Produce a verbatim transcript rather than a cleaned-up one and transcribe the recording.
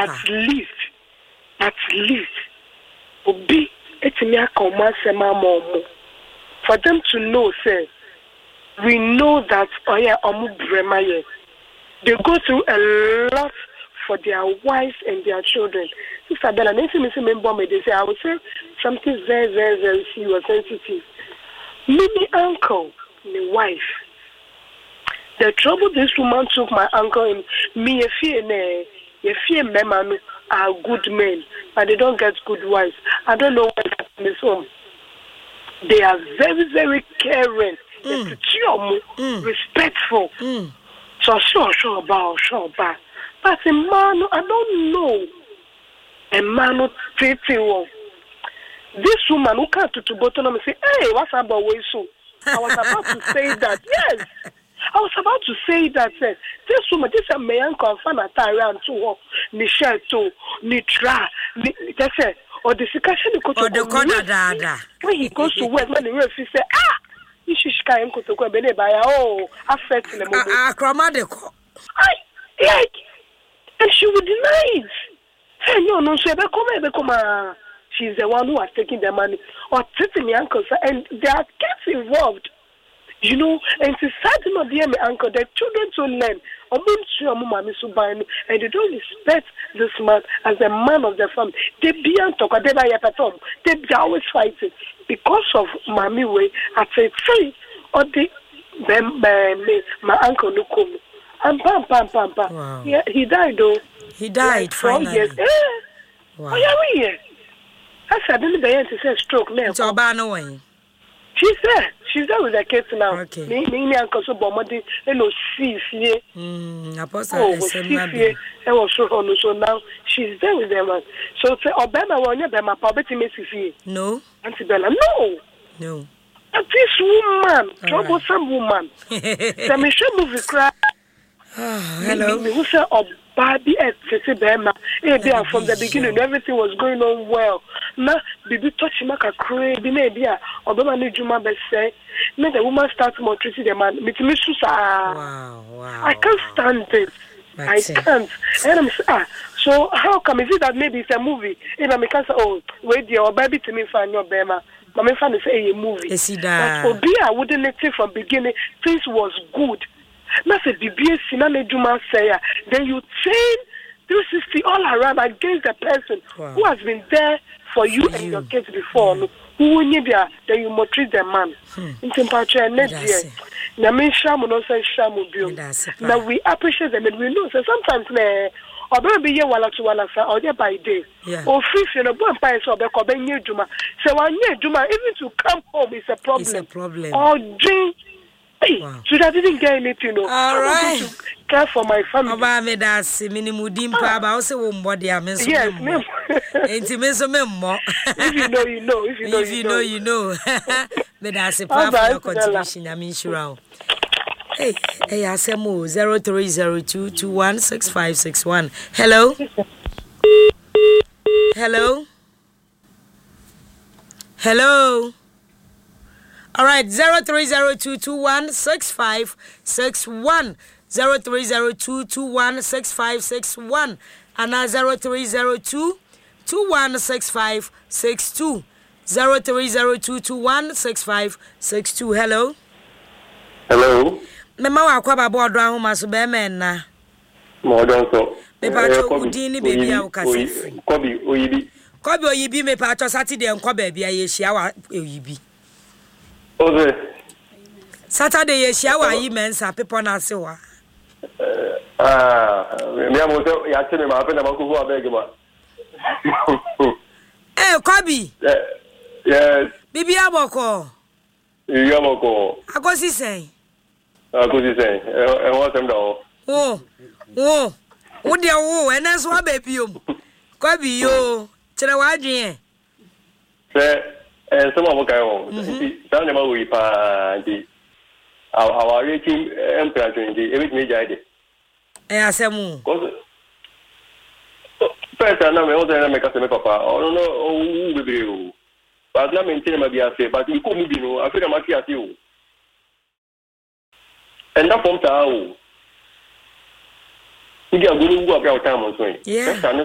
at least, at least, obi etimi akoma sema momo. For them to know, say, we know that oh yeah, omu bremaye. They go through a lot for their wives and their children. Sister Bella, next time I remember me, they say I would say something very, very, very serious, sensitive. Mimi uncle, my wife. The trouble this woman took my uncle in me a fear ne a fear men are good men, but they don't get good wives. I don't know what happened in this home. They are very, very caring, mm. mm. respectful. Mm. So sure, sure about, sure about. But a man, I don't know. A man who treating one. This woman who can't to the bottom and say, hey, what's about way so? I was about to say that. Yes. I was about to say that. Uh, this woman, this is a man confirm at around to her. Ni share to, ni try. That's it. Or the discussion or the corner dada. When he goes to work, when the ref he say, ah, you should sky and go to go and buy oh, affect the moment. Ah, chromatic. I like, and she would deny it. Hey, no, no, she ever come, ever come. She's the one who has taken the money or treating the uncle, and they are kids involved. You know, and it's sad not dear my uncle, the children to learn. And they don't respect this man as a man of the family. They be on talk, they they be always fighting because of mommy way. I say, say, or the my, my uncle no come. And pam pam pam pam. Wow. Yeah, he died though. He died like four years. Eh. Wow. Oh yeah, we here. I said, I didn't be able to say stroke now. It's Obama way. She's there. She's there with the kids now. Okay. Me, me, me, uncle, so bomadi, and no see, see. Hmm. Apostle, oh, see, see. And was so on. So now she's there with them. So say, Obama, when you be my poverty, me see. No. Auntie Bella, no. No. And this woman, troublesome woman. The Michelle movie cry. Hello. Me, me, who say, Barbie at Bema, from the beginning, everything was going on well. Now, baby touch him like a crazy, maybe, or Bema need you, my best say. Now the woman starts more treating the man. Wow, wow. I can't stand it. I can't. And I'm ah, so how come is it that maybe it's a movie? And I'm say, oh, wait, your baby to me find your Bema. My fan is a movie. But Obi, I wouldn't let it from beginning. Things was good. Not a B B S, then you turn three sixty all around against the person wow. who has been there for you for and you. your kids before. Mm. Who will need there, then you maltreat the man. In temperature, next year. Now, me shamu no say shamu bill. Now we appreciate them and we know. So sometimes, ne, or maybe ye wala to wala sa or by day. Or free you know, one price or be ko be nye juma. So one nye juma, even to come home is a problem. It's a problem. Or drink. Wow. So I didn't get anything, you know. All right. To care for my family. Oba me das minimum dimpa ba o se wo mbodi a me so. Yes, me. Enti me so me mo. If you know, you know. If you know, if you, you know, know, you know. Me das a power for your contribution. I mean, sure. Hey, hey, asemo zero three zero two two one six five six one. Hello. Hello. Hello. All right, zero three zero two two one six five six one, zero three zero two two one six five six one, and zero three zero two two one six five six two, zero three zero two two one six five six two. Hello. Hello. Mema wa kwa babo odwa ho maso be men na. Mo don so. Me pa cho udi ni baby a ukase. Kobi oyibi. Kobi oyibi me pa cho Saturday enko baby a ye hia wa oyibi. Okay. Saturday ye share wa yi mensa people na se wa. Ah, me am so ya che me ma pe na ma ku hu abeg ma. Eh, Kobi. Yes. Bibi aboko. Bibi aboko. Akosi sen. Akosi sen. E won sem da o. Oh. Oh. Wo de wo enes wa baby o. Kobi yo, kire wa adwen. Se eh some of okay o. Down about we pa di. Our rating empire di everything jai Eh asemu. First na me o na me ka se me papa. O no o bebe o. But na maintain ma bia se, but we ko mu bi no, afira ma ki ase o. And that form ta o. Ndi agunu wu abia o time on so. Yeah.